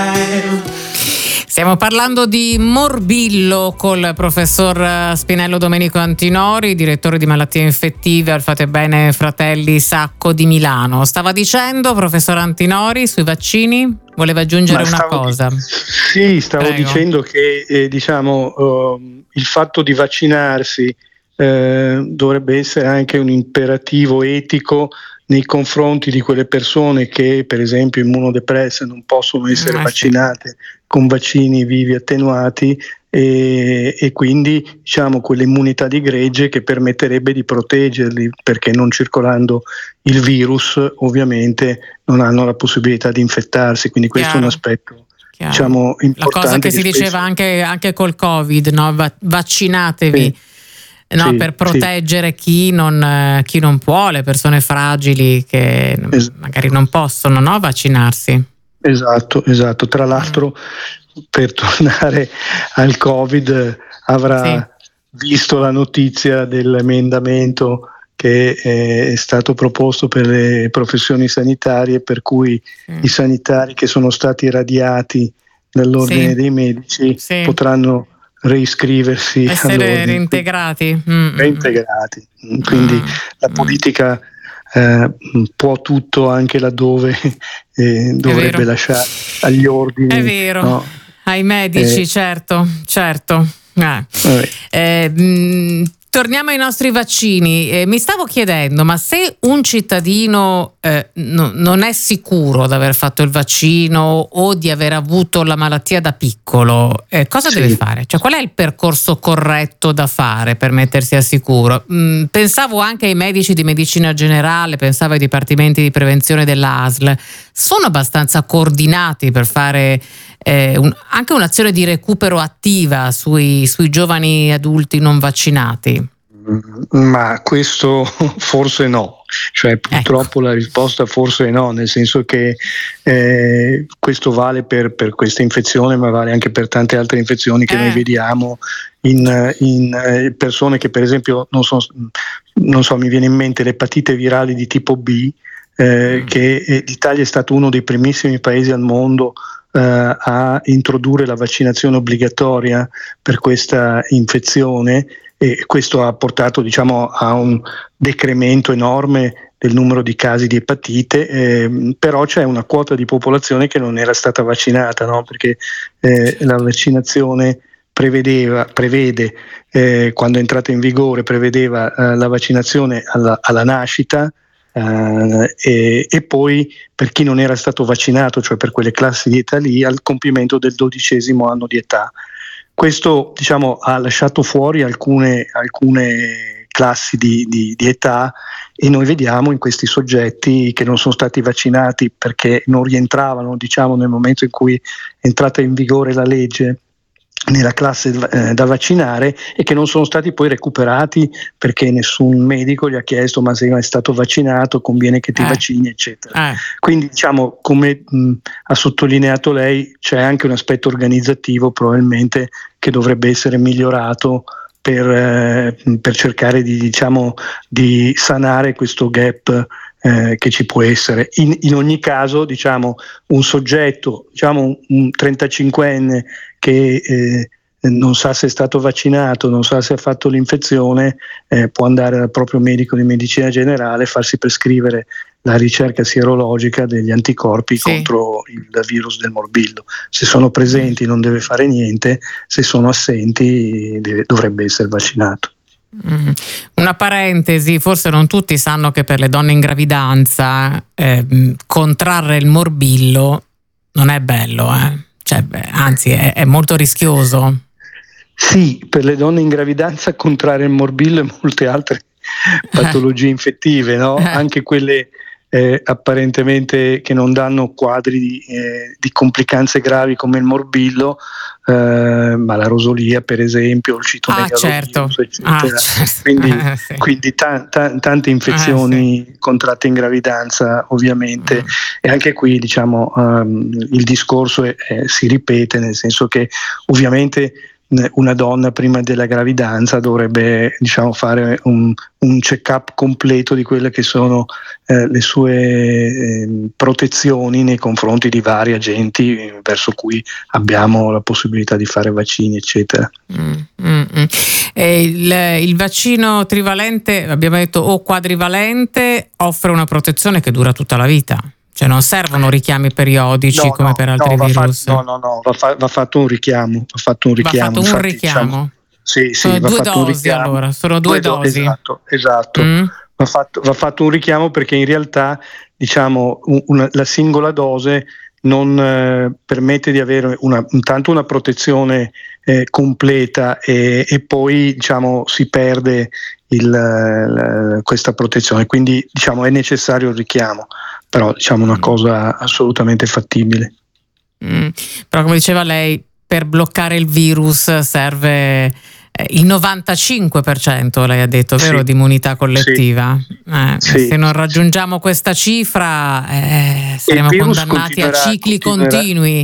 Stiamo parlando di morbillo col professor Spinello Domenico Antinori, direttore di malattie infettive al Fatebenefratelli Fratelli Sacco di Milano. Stava dicendo, professor Antinori, sui vaccini? Voleva aggiungere una cosa. Stavo dicendo che il fatto di vaccinarsi dovrebbe essere anche un imperativo etico nei confronti di quelle persone che, per esempio, immunodepresse non possono essere vaccinate con vaccini vivi attenuati e quindi quell'immunità di gregge che permetterebbe di proteggerli, perché non circolando il virus ovviamente non hanno la possibilità di infettarsi, quindi questo è un aspetto importante. La cosa che si diceva anche col Covid, no? Vaccinatevi. Sì. Per proteggere chi non può, le persone fragili che magari non possono vaccinarsi. Esatto. Tra l'altro, per tornare al Covid, avrà visto la notizia dell'emendamento che è stato proposto per le professioni sanitarie, per cui i sanitari che sono stati radiati dall'ordine dei medici potranno reiscriversi, essere reintegrati. Quindi la politica può tutto anche laddove dovrebbe lasciare agli ordini. È vero, no? Ai medici, certo. Torniamo ai nostri vaccini. Mi stavo chiedendo, ma se un cittadino non è sicuro di aver fatto il vaccino o di aver avuto la malattia da piccolo, cosa deve fare? Cioè, qual è il percorso corretto da fare per mettersi al sicuro? Pensavo anche ai medici di medicina generale, pensavo ai dipartimenti di prevenzione dell'ASL. Sono abbastanza coordinati per fare anche un'azione di recupero attiva sui giovani adulti non vaccinati? Ma questo forse no, cioè purtroppo la risposta forse no, nel senso che questo vale per questa infezione, ma vale anche per tante altre infezioni che noi vediamo in persone che, per esempio, non so, mi viene in mente l'epatite virale di tipo B, che l'Italia è stato uno dei primissimi paesi al mondo a introdurre la vaccinazione obbligatoria per questa infezione, e questo ha portato a un decremento enorme del numero di casi di epatite, però c'è una quota di popolazione che non era stata vaccinata, no? Perché la vaccinazione prevede quando è entrata in vigore, prevedeva la vaccinazione alla nascita, e poi per chi non era stato vaccinato, cioè per quelle classi di età lì, al compimento del 12° anno di età. Questo ha lasciato fuori alcune classi di età, e noi vediamo in questi soggetti che non sono stati vaccinati perché non rientravano nel momento in cui è entrata in vigore la legge nella classe da vaccinare, e che non sono stati poi recuperati perché nessun medico gli ha chiesto: ma sei mai stato vaccinato, conviene che ti vaccini, eccetera. Quindi come ha sottolineato lei, c'è anche un aspetto organizzativo probabilmente che dovrebbe essere migliorato per cercare di sanare questo gap che ci può essere. In ogni caso, un soggetto, un 35enne che non sa se è stato vaccinato, non sa se ha fatto l'infezione, può andare dal proprio medico di medicina generale, farsi prescrivere la ricerca sierologica degli anticorpi contro il virus del morbillo. Se sono presenti non deve fare niente, se sono assenti dovrebbe essere vaccinato. Una parentesi: forse non tutti sanno che per le donne in gravidanza contrarre il morbillo non è bello, anzi è molto rischioso. Sì, per le donne in gravidanza contrarre il morbillo e molte altre patologie infettive, no? Anche quelle apparentemente che non danno quadri di complicanze gravi come il morbillo, ma la rosolia, per esempio, il citomegalovirus, eccetera. Quindi tante infezioni contratte in gravidanza, ovviamente. E anche qui il discorso si ripete, nel senso che ovviamente una donna prima della gravidanza dovrebbe, diciamo, fare un check-up completo di quelle che sono le sue protezioni nei confronti di vari agenti verso cui abbiamo la possibilità di fare vaccini, eccetera. Il vaccino trivalente, abbiamo detto, o quadrivalente, offre una protezione che dura tutta la vita. Cioè non servono richiami periodici come per altri virus. Va fatto un richiamo. Richiamo? Sì, sono va due fatto un dosi richiamo. Allora, sono due dosi. Esatto. Va fatto un richiamo perché in realtà, diciamo, la singola dose non permette di avere intanto una protezione completa e poi, diciamo, si perde questa protezione, quindi, diciamo, è necessario il richiamo, però, diciamo, una cosa assolutamente fattibile. Però, come diceva lei, per bloccare il virus serve il 95%, lei ha detto, vero, sì, di immunità collettiva. Sì. Se non raggiungiamo questa cifra saremo condannati a cicli continui.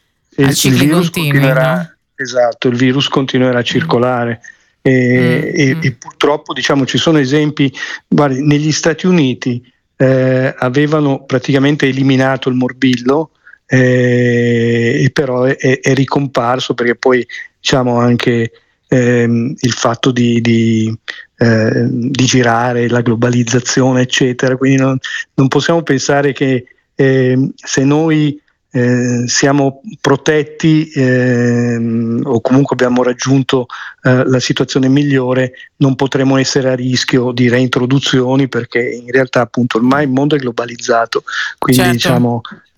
Esatto, il virus continuerà a circolare. E purtroppo, diciamo, ci sono esempi. Guardi, negli Stati Uniti avevano praticamente eliminato il morbillo, e però è ricomparso, perché poi, diciamo, anche il fatto di girare, la globalizzazione, eccetera, quindi non possiamo pensare che se noi siamo protetti o comunque abbiamo raggiunto la situazione migliore, non potremo essere a rischio di reintroduzioni, perché in realtà, appunto, ormai il mondo è globalizzato, quindi certo. Diciamo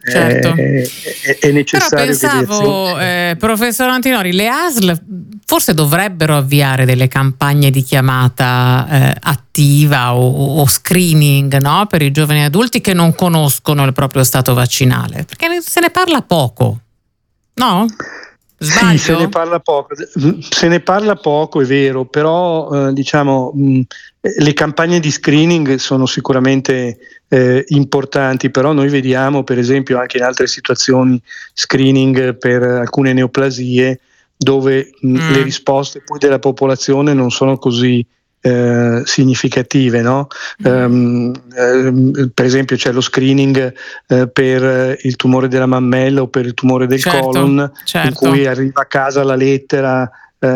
è necessario. Però pensavo, professor Antinori, le ASL forse dovrebbero avviare delle campagne di chiamata attiva o screening, no? Per i giovani adulti che non conoscono il proprio stato vaccinale, perché se ne parla poco, no? Sbaglio? Sì, se ne parla poco, è vero, però diciamo le campagne di screening sono sicuramente importanti, però noi vediamo, per esempio, anche in altre situazioni, screening per alcune neoplasie dove le risposte poi della popolazione non sono così significative, no? Per esempio c'è lo screening per il tumore della mammella o per il tumore del colon, in cui arriva a casa la lettera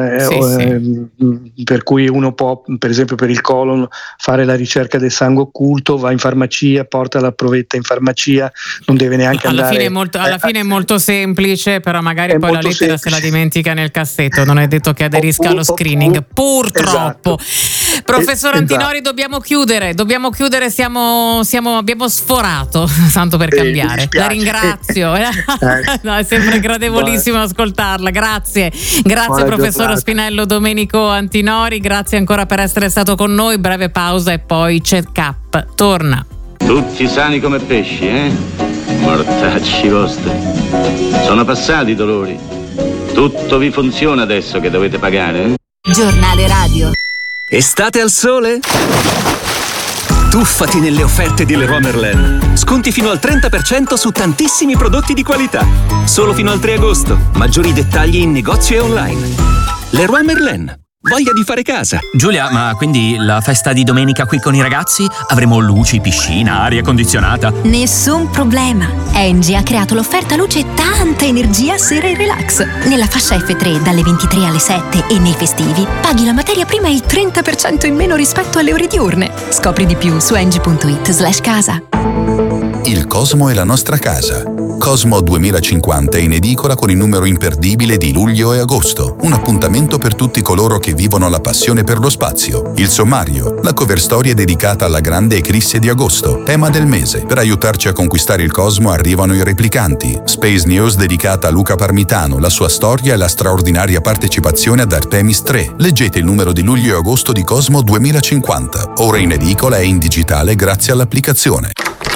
per cui uno può, per esempio per il colon, fare la ricerca del sangue occulto, va in farmacia, porta la provetta in farmacia, non deve neanche andare. Alla fine è molto semplice, però magari poi la lettera se la dimentica nel cassetto, non è detto che aderisca allo screening, purtroppo. Esatto. Professor Antinori, dobbiamo chiudere, abbiamo sforato, tanto per cambiare. La ringrazio, no, è sempre gradevolissimo ascoltarla, grazie professor Spinello Domenico Antinori, grazie ancora per essere stato con noi. Breve pausa e poi check-up torna. Tutti sani come pesci, mortacci vostri, sono passati i dolori, tutto vi funziona adesso che dovete pagare, Giornale radio. Estate al sole? Tuffati nelle offerte di Leroy Merlin. Sconti fino al 30% su tantissimi prodotti di qualità. Solo fino al 3 agosto. Maggiori dettagli in negozio e online. Leroy Merlin. Voglia di fare casa. Giulia, ma quindi la festa di domenica qui con i ragazzi? Avremo luci, piscina, aria condizionata? Nessun problema. Engie ha creato l'offerta luce e tanta energia sera e relax. Nella fascia F3 dalle 23 alle 7 e nei festivi paghi la materia prima il 30% in meno rispetto alle ore diurne. Scopri di più su engie.it/casa. Il Cosmo è la nostra casa. Cosmo 2050 è in edicola con il numero imperdibile di luglio e agosto. Un appuntamento per tutti coloro che vivono la passione per lo spazio. Il sommario, la cover storia dedicata alla grande eclisse di agosto, tema del mese. Per aiutarci a conquistare il Cosmo arrivano i replicanti. Space News dedicata a Luca Parmitano, la sua storia e la straordinaria partecipazione ad Artemis 3. Leggete il numero di luglio e agosto di Cosmo 2050. Ora in edicola e in digitale grazie all'applicazione.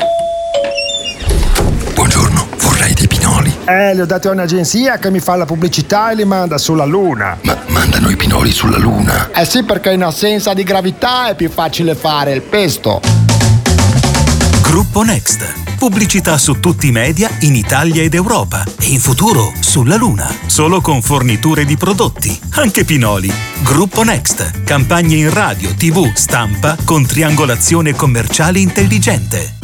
Buongiorno, vorrei dei pinoli. Li ho dati a un'agenzia che mi fa la pubblicità e li manda sulla Luna. Ma mandano i pinoli sulla Luna? Eh sì, perché in assenza di gravità è più facile fare il pesto. Gruppo Next. Pubblicità su tutti i media in Italia ed Europa e in futuro sulla Luna. Solo con forniture di prodotti, anche pinoli. Gruppo Next. Campagne in radio, TV, stampa con triangolazione commerciale intelligente.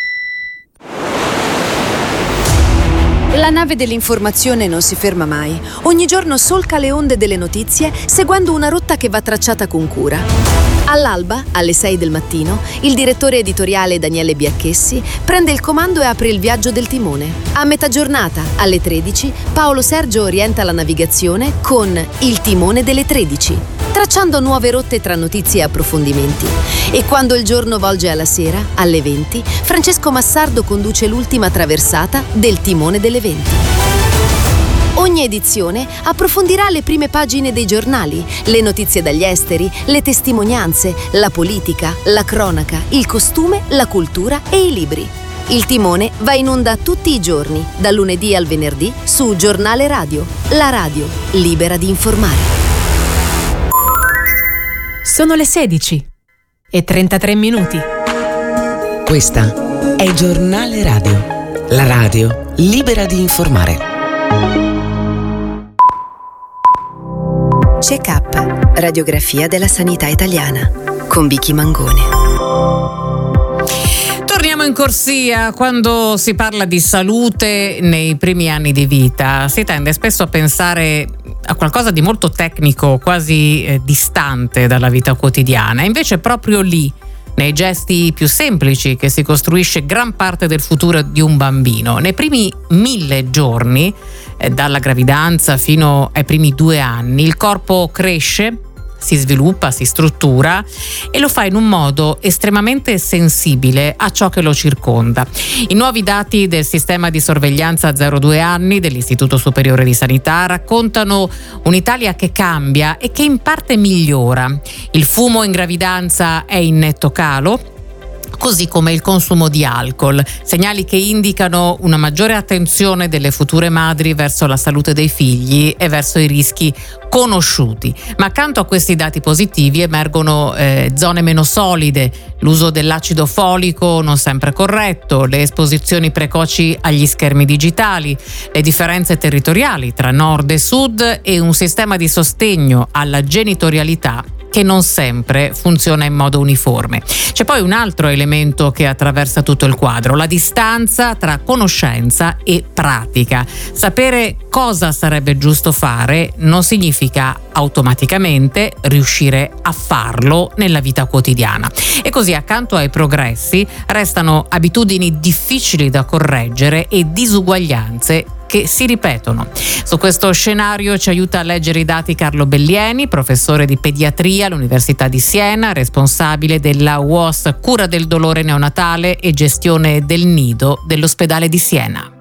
La nave dell'informazione non si ferma mai. Ogni giorno solca le onde delle notizie seguendo una rotta che va tracciata con cura. All'alba, alle 6 del mattino, il direttore editoriale Daniele Biacchessi prende il comando e apre il viaggio del timone. A metà giornata, alle 13, Paolo Sergio orienta la navigazione con Il timone delle 13, tracciando nuove rotte tra notizie e approfondimenti. E quando il giorno volge alla sera, alle 20, Francesco Massardo conduce l'ultima traversata del timone delle 20. Ogni edizione approfondirà le prime pagine dei giornali, le notizie dagli esteri, le testimonianze, la politica, la cronaca, il costume, la cultura e i libri. Il timone va in onda tutti i giorni, dal lunedì al venerdì, su Giornale Radio. La radio, libera di informare. Sono le 16:33. Questa è Giornale Radio, la radio libera di informare. Check-up, radiografia della sanità italiana, con Vicky Mangone. Torniamo in corsia. Quando si parla di salute nei primi anni di vita si tende spesso a pensare a qualcosa di molto tecnico, quasi distante dalla vita quotidiana. Invece è proprio lì, nei gesti più semplici, che si costruisce gran parte del futuro di un bambino. Nei primi 1000 giorni, dalla gravidanza fino ai primi 2 anni, il corpo cresce, si sviluppa, si struttura e lo fa in un modo estremamente sensibile a ciò che lo circonda. I nuovi dati del sistema di sorveglianza 0-2 anni dell'Istituto Superiore di Sanità raccontano un'Italia che cambia e che in parte migliora. Il fumo in gravidanza è in netto calo, così come il consumo di alcol, segnali che indicano una maggiore attenzione delle future madri verso la salute dei figli e verso i rischi conosciuti. Ma accanto a questi dati positivi emergono zone meno solide, l'uso dell'acido folico non sempre corretto, le esposizioni precoci agli schermi digitali, le differenze territoriali tra nord e sud e un sistema di sostegno alla genitorialità che non sempre funziona in modo uniforme. C'è poi un altro elemento che attraversa tutto il quadro: la distanza tra conoscenza e pratica. Sapere cosa sarebbe giusto fare non significa automaticamente riuscire a farlo nella vita quotidiana. E così, accanto ai progressi, restano abitudini difficili da correggere e disuguaglianze che si ripetono. Su questo scenario ci aiuta a leggere i dati Carlo Bellieni, professore di pediatria all'Università di Siena, responsabile della UOS Cura del dolore neonatale e gestione del nido dell'ospedale di Siena.